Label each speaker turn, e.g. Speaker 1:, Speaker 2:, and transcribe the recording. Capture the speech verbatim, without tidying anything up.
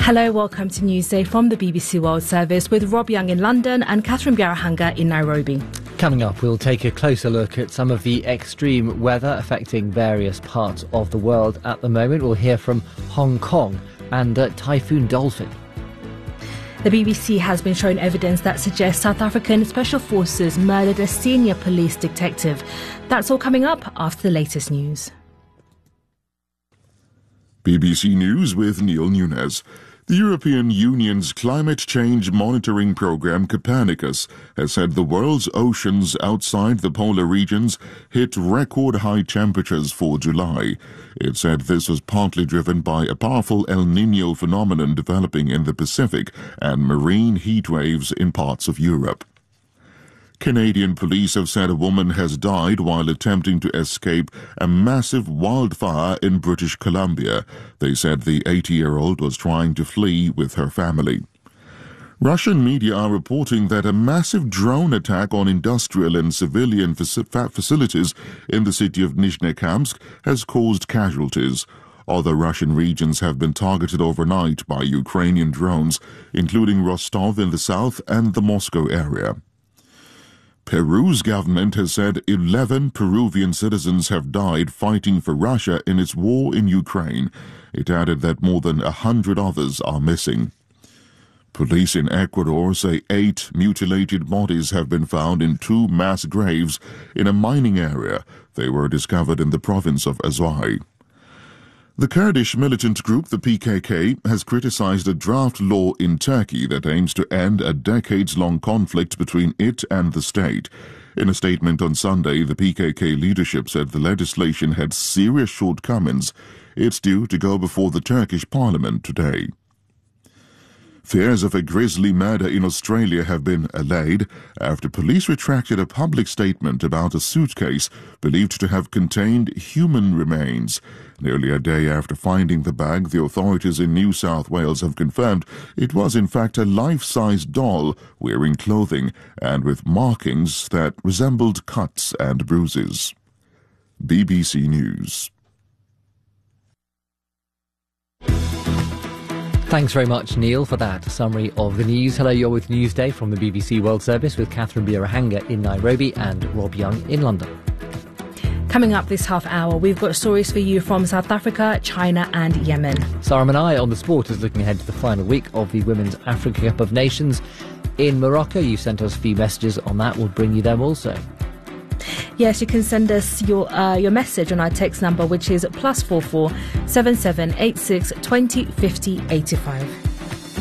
Speaker 1: Hello, welcome to Newsday from the B B C World Service with Rob Young in London and Catherine Biarahanga in Nairobi.
Speaker 2: Coming up, we'll take a closer look at some of the extreme weather affecting various parts of the world at the moment. We'll hear from Hong Kong and uh, Typhoon Dolphin.
Speaker 1: The B B C has been shown evidence that suggests South African Special Forces murdered a senior police detective. That's all coming up after the latest news.
Speaker 3: B B C News with Neil Nunes. The European Union's climate change monitoring programme Copernicus has said the world's oceans outside the polar regions hit record high temperatures for July. It said this was partly driven by a powerful El Niño phenomenon developing in the Pacific and marine heat waves in parts of Europe. Canadian police have said a woman has died while attempting to escape a massive wildfire in British Columbia. They said the eighty-year-old was trying to flee with her family. Russian media are reporting that a massive drone attack on industrial and civilian facilities in the city of Nizhnekamsk has caused casualties. Other Russian regions have been targeted overnight by Ukrainian drones, including Rostov in the south and the Moscow area. Peru's government has said eleven Peruvian citizens have died fighting for Russia in its war in Ukraine. It added that more than a hundred others are missing. Police in Ecuador say eight mutilated bodies have been found in two mass graves in a mining area. They were discovered in the province of Azuay. The Kurdish militant group, the P K K, has criticized a draft law in Turkey that aims to end a decades-long conflict between it and the state. In a statement on Sunday, the P K K leadership said the legislation had serious shortcomings. It's due to go before the Turkish parliament today. Fears of a grisly murder in Australia have been allayed after police retracted a public statement about a suitcase believed to have contained human remains. Nearly a day after finding the bag, the authorities in New South Wales have confirmed it was in fact a life-size doll wearing clothing and with markings that resembled cuts and bruises. B B C News.
Speaker 2: Thanks very much, Neil, for that summary of the news. Hello, you're with Newsday from the B B C World Service with Catherine Biarahanga in Nairobi and Rob Young in London.
Speaker 1: Coming up this half hour, we've got stories for you from South Africa, China and Yemen.
Speaker 2: Sarah Manai on the sport is looking ahead to the final week of the Women's Africa Cup of Nations in Morocco. You sent us a few messages on that. We'll bring you them also.
Speaker 1: Yes, you can send us your uh, your message on our text number, which is plus four four seven seven eight six twenty fifty eighty five.